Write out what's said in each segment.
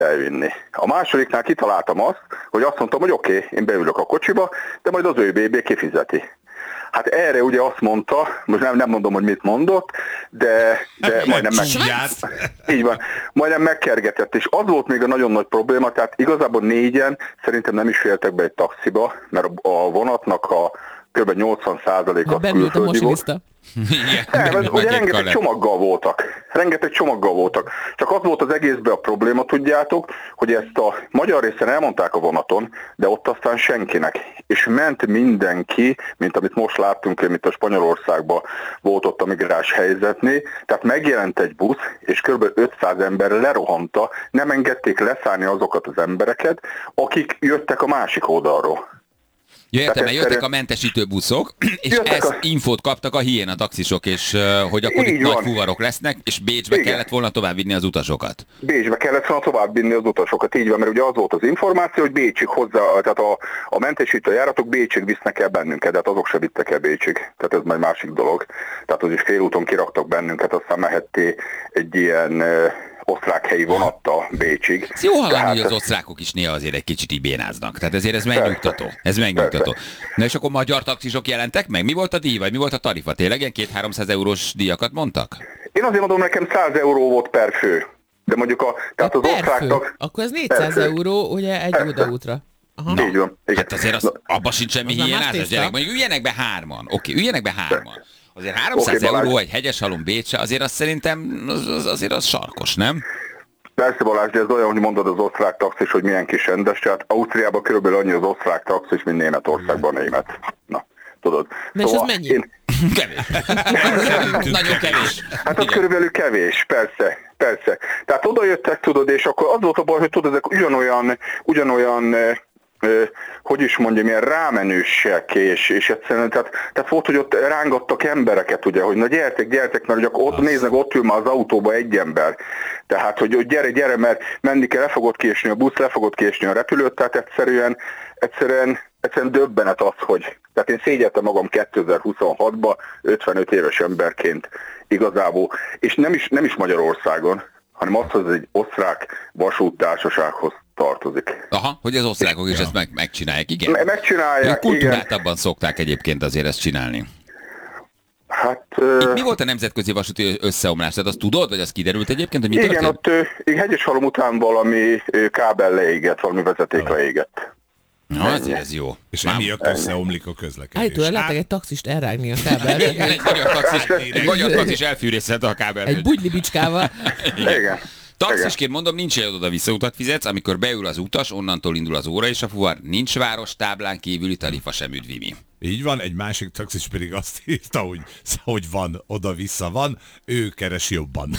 elvinni. A másodiknál kitaláltam azt, hogy azt mondtam, hogy oké, én beülök a kocsiba, de majd az ÖBB kifizeti. Hát erre ugye azt mondta, most nem mondom, hogy mit mondott, de majdnem így van, majdnem megkergetett, és az volt még a nagyon nagy probléma, tehát igazából 4-en szerintem nem is féltek be egy taxiba, mert a vonatnak a kb. 80%-a külföldi volt. Ugye rengeteg csomaggal voltak. Csak az volt az egészben a probléma, tudjátok, hogy ezt a magyar részen elmondták a vonaton, de ott aztán senkinek. És ment mindenki, mint amit most láttunk, mint a Spanyolországban volt ott a migráns helyzetnél, tehát megjelent egy busz, és kb. 500 ember lerohanta, nem engedték leszállni azokat az embereket, akik jöttek a másik oldalról. Ja, értem, mert jöttek a mentesítő buszok, és ezt infót kaptak a hiéna taxisok, és hogy akkor itt nagy fuvarok lesznek, és Bécsbe kellett volna továbbvinni az utasokat. Bécsbe kellett volna továbbvinni az utasokat, így van, mert ugye az volt az információ, hogy Bécsig hozzá, tehát a mentesítő járatok Bécsig visznek el bennünket, de hát azok se vittek el Bécsig, tehát ez majd másik dolog. Tehát az is félúton kiraktak bennünket, aztán mehetté egy ilyen osztrák helyi vonattal Bécsig. Ez jó hallani, hogy az osztrákok is néha azért egy kicsit így bénáznak. Tehát ezért ez megnyugtató. Ez megnyugtató. Na és akkor magyar taxisok jelentek meg? Mi volt a díj, vagy mi volt a tarifa? Tényleg ilyen 200-300 eurós díjakat mondtak? Én azért mondom, nekem 100 euró volt per fő. De mondjuk tehát az osztráknak... Akkor ez 400 euró, ugye egy odaútra. Na, így van. Hát azért abban sincs semmi hiányzás, gyerek. Mondjuk üljenek be hárman. Oké, üljenek be hárman. Azért 300 euró egy Hegyeshalom Bécsre, azért azt szerintem azért az sarkos, nem? Persze Balázs, de ez olyan, hogy mondod az osztrák taxis, hogy milyen kis rendes, tehát Ausztriában körülbelül annyi az osztrák taxis, mint Németországban német. Na, tudod. Na és az mennyi? Kevés. Nagyon kevés. Hát az körülbelül kevés, persze. Tehát oda jöttek, tudod, és akkor az volt a baj, hogy tudod, ezek ugyanolyan hogy is mondjam, ilyen rámenősek, és egyszerűen, tehát volt, hogy ott rángattak embereket, ugye, hogy na gyertek, mert ott néznek, ott ül már az autóba egy ember. Tehát, hogy gyere, mert menni kell, le fogod késni a busz, le fogod késni a repülőt, tehát egyszerűen döbbenet az, hogy... Tehát én szégyeltem magam 2026-ban 55 éves emberként igazából, és nem is Magyarországon, hanem az, hogy egy osztrák vasúttársasághoz tartozik. Aha, hogy az osztrákok is ezt megcsinálják, igen? Megcsinálják, kultúráltabban szokták egyébként azért ezt csinálni. Hát... Itt mi volt a nemzetközi vasúti összeomlás? Tehát azt tudod, vagy az kiderült egyébként, hogy mi történt? Igen, ott Hegyeshalom után valami kábel leégett, valami vezeték leégett. Na, azért ez jó. És emiatt összeomlik a közlekedés. Állítólag látták egy taxist elrágni a kábelre. Egy magyar taxis elfűrészette a kábelre. Egy bugyli bicskával. Igen. Taxisként mondom, nincs egy oda visszautat fizetsz, amikor beül az utas, onnantól indul az óra és a fuvar. Nincs város táblán kívüli tarifa sem üdvimi. Így van, egy másik taxis pedig azt írta, hogy van, oda-vissza van, ő keres jobban.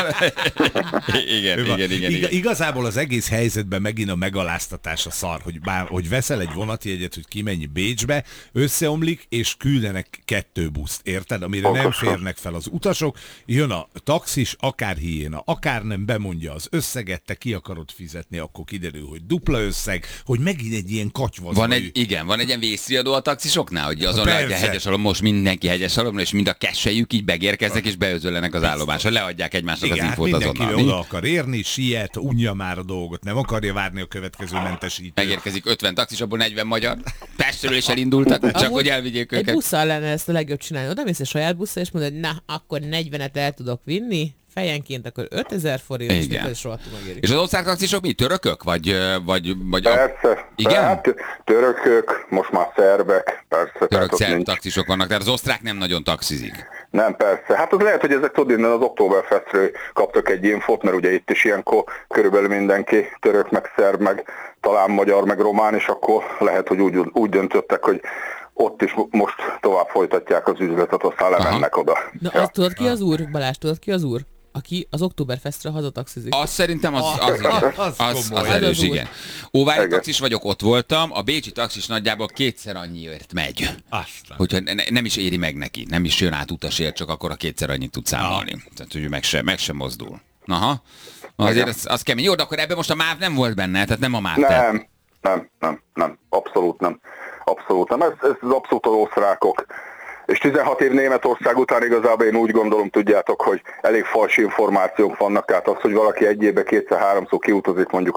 Igen. Igazából az egész helyzetben megint a megaláztatás a szar, hogy veszel egy vonatjegyet, hogy kimenj Bécsbe, összeomlik, és küldenek 2 buszt, érted? Amire nem férnek fel az utasok, jön a taxis, akár hiéna, akár nem bemondja az összeget, te ki akarod fizetni, akkor kiderül, hogy dupla összeg, hogy megint egy ilyen katyvasz. Van egy ilyen vészriadó a taxisok? Hogy azon látja Hegyeshalom, most mindenki Hegyeshalomra, és mind a kessejük így begérkeznek, és beözöllenek az állomásra, leadják egymásnak az infót azonnal. Mindenki oda akar érni, siet, unja már a dolgot, nem akarja várni a következő mentesítőt. Megérkezik 50 taxis, abból 40 magyar. Pestről is elindultak, csak hogy elvigyék őket. Egy busszal lenne ezt a legjobb csinálni. Oda mész a saját busszal, és mondod, na, akkor 40-et el tudok vinni, fejenként akkor 5000 forint, és rohadtul megérik. És az osztrák taxisok mi? Törökök? Vagy persze. Igen? Hát, törökök, most már szerbek, persze. Török-szerb taxisok vannak, tehát az osztrák nem nagyon taxizik. Nem, persze. Hát az lehet, hogy ezek tudod, innen az Oktoberfestről kaptak egy infót, mert ugye itt is ilyenkor körülbelül mindenki török, meg szerb, meg talán magyar, meg román, és akkor lehet, hogy úgy döntöttek, hogy ott is most tovább folytatják az üzletet, aztán lemennek oda. Na, azt tudod ki az úr? Balázs, tudod ki az úr? Aki az Oktoberfestre hazataxizik. Azt szerintem az erős, igen. Óvári taxis vagyok, ott voltam, a bécsi taxis nagyjából 2-szer annyiért megy. Hogyha nem is éri meg neki, nem is jön át utasért, csak akkor a 2-szer annyit tud számolni. Tehát, hogy meg sem mozdul. Aha. Azért az kemény. Jó, de akkor ebben most a MÁV nem volt benne, tehát nem a MÁV. Nem. Abszolút nem. Ez az abszolút az osztrákok. És 16 év Németország után igazából én úgy gondolom, tudjátok, hogy elég fals információk vannak, tehát az, hogy valaki egy évben 2-3-szor kiutazik mondjuk